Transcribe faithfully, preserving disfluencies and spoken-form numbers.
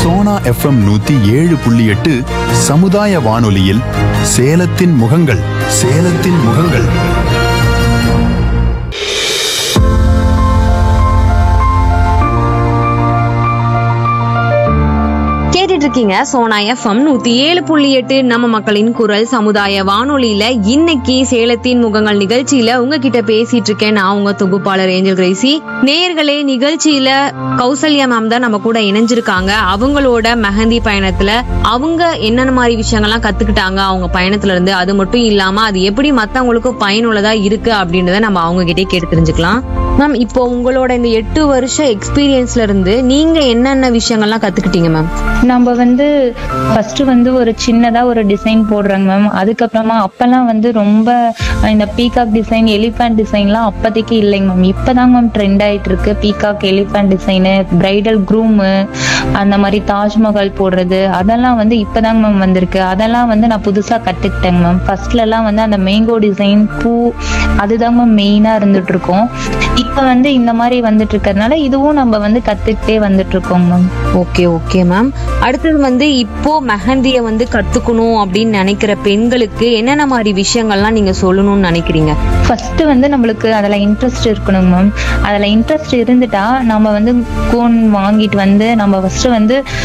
Sona FM நூத்தி ஏழு புள்ளி எட்டு சமுதாய வானொலியில் சேலத்தின் முகங்கள் சேலத்தின் முகங்கள். இருக்கீங்க சோனா எஃப்எம் நூத்தி ஏழு புள்ளி எட்டு நம்ம மக்களின் குரல் சமுதாய வானொலியில இன்னைக்கு சேலத்தின் முகங்கள் நிகழ்ச்சியில உங்ககிட்ட பேசிட்டு இருக்கேன். நான் உங்க தொகுப்பாளர் ஏஞ்சல் கிரேசி. நேயர்களே, நிகழ்ச்சியில கௌசல்யா மேம் தான் நம்ம கூட இணைஞ்சிருக்காங்க. அவங்களோட மெஹந்தி பயணத்துல அவங்க என்னென்ன மாதிரி விஷயங்கள்லாம் கத்துக்கிட்டாங்க அவங்க பயணத்துல இருந்து, அது மட்டும் இல்லாம அது எப்படி மத்தவங்களுக்கும் பயனுள்ளதா இருக்கு அப்படின்றத நம்ம அவங்க கிட்டே கேட்டு தெரிஞ்சுக்கலாம். மேம், இப்போ உங்களோட இந்த எட்டு வருஷம் எக்ஸ்பீரியன்ஸ்ல இருந்து நீங்க என்னென்ன விஷயங்கள்லாம் கத்துக்கிட்டீங்க மேம்? நம்ம வந்து ஃபர்ஸ்ட் வந்து ஒரு சின்னதா ஒரு டிசைன் போடுறாங்க மேம். அதுக்கப்புறமா அப்பெல்லாம் வந்து ரொம்ப இந்த பீகாக் டிசைன், எலிஃபண்ட் டிசைன்லாம் அப்போதைக்கு இல்லைங்க மேம். இப்போதாங்க மேம் ட்ரெண்ட் ஆயிட்டு இருக்கு. பீகாக், எலிஃபண்ட் டிசைனு, பிரைடல் க்ரூமு, அந்த மாதிரி தாஜ்மஹால் போடுறது, அதெல்லாம் வந்து இப்போதாங்க மேம் வந்திருக்கு. அதெல்லாம் வந்து நான் புதுசாக கற்றுக்கிட்டேங்க மேம். ஃபர்ஸ்ட்லலாம் வந்து அந்த மேங்கோ டிசைன், பூ, அதுதாங்க மேம் மெயினாக இருந்துட்டு இருக்கோம். இப்போ வந்து இந்த மாதிரி வந்துட்டு இருக்கிறதுனால இதுவும் நம்ம வந்து கற்றுக்கிட்டே வந்துட்டு இருக்கோம் மேம். Okay okay ma'am. அடுத்தது வந்து இப்போ மெஹந்திய வந்து கத்துக்கணும் அப்படின்னு நினைக்கிற பெண்களுக்கு என்னென்ன மாதிரி விஷயங்கள்லாம் நீங்க சொல்லணும்னு நினைக்கிறீங்க? ஃபர்ஸ்ட் வந்து நம்மளுக்கு அதுல இன்ட்ரெஸ்ட் இருக்கணும் மேம். அதுல இன்ட்ரெஸ்ட் இருந்துட்டா நம்ம வந்து கோன் வாங்கிட்டு வந்து நம்ம ஃபர்ஸ்ட் வந்து